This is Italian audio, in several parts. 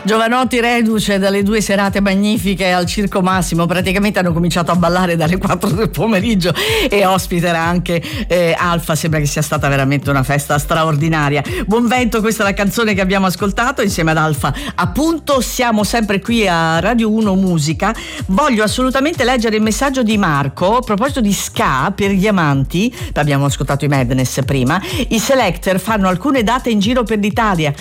Giovanotti reduce dalle 2 serate magnifiche al Circo Massimo, praticamente hanno cominciato a ballare dalle 4 del pomeriggio e ospiterà anche Alfa. Sembra che sia stata veramente una festa straordinaria. Buon vento, questa è la canzone che abbiamo ascoltato insieme ad Alfa. Appunto, siamo sempre qui a Radio 1 Musica. Voglio assolutamente leggere il messaggio di Marco a proposito di ska per gli amanti. Abbiamo ascoltato i Madness prima. I Selecter fanno alcune date in giro per l'Italia,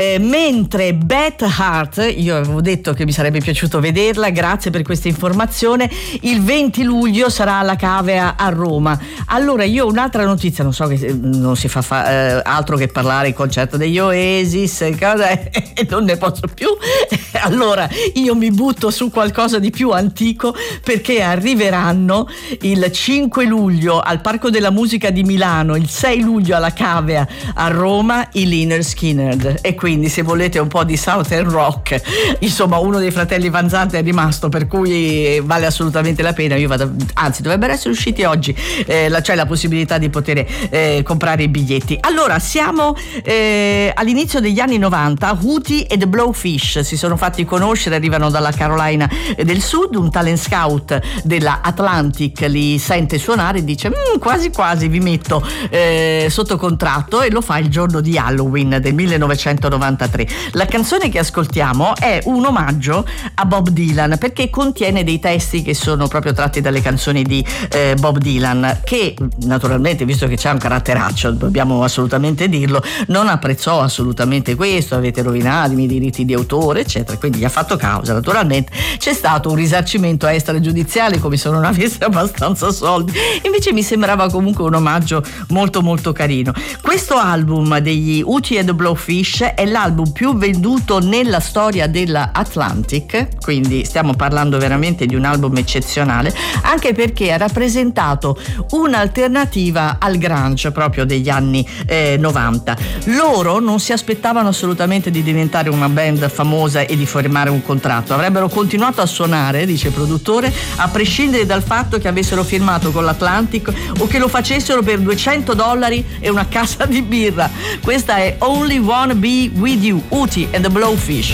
mentre Beth Hart, io avevo detto che mi sarebbe piaciuto vederla, grazie per questa informazione, il 20 luglio sarà alla Cavea a Roma. Allora io un'altra notizia, non so che non si fa altro che parlare il concerto degli Oasis e non ne posso più. Allora io mi butto su qualcosa di più antico, perché arriveranno il 5 luglio al Parco della Musica di Milano, il 6 luglio alla Cavea a Roma i Lynyrd Skynyrd, e quindi se volete un po' di Southern Rock, insomma uno dei fratelli Van Zandt è rimasto, per cui vale assolutamente la pena. Io vado, anzi dovrebbero essere usciti oggi, c'è la possibilità di poter comprare i biglietti. Allora siamo all'inizio degli anni 90. Hootie e The Blowfish si sono fatti conoscere, arrivano dalla Carolina del Sud. Un talent scout della Atlantic li sente suonare e dice quasi quasi vi metto sotto contratto, e lo fa il giorno di Halloween del 1993. La canzone che ascoltiamo è un omaggio a Bob Dylan, perché contiene dei testi che sono proprio tratti dalle canzoni di Bob Dylan, che naturalmente, visto che c'è un caratteraccio, dobbiamo assolutamente dirlo, non apprezzò assolutamente questo: avete rovinato i miei diritti di autore eccetera, quindi gli ha fatto causa. Naturalmente c'è stato un risarcimento extragiudiziale, come se non avesse abbastanza soldi. Invece mi sembrava comunque un omaggio molto molto carino. Questo album degli Hootie and the Blowfish è l'album più venduto nella storia della Atlantic, quindi stiamo parlando veramente di un album eccezionale, anche perché ha rappresentato un'alternativa al grunge proprio degli anni 90. Loro non si aspettavano assolutamente di diventare una band famosa e di firmare un contratto. Avrebbero continuato a suonare, dice il produttore, a prescindere dal fatto che avessero firmato con l'Atlantic o che lo facessero per $200 e una cassa di birra. Questa è Only Wanna Be With You, Hootie and the Blowfish.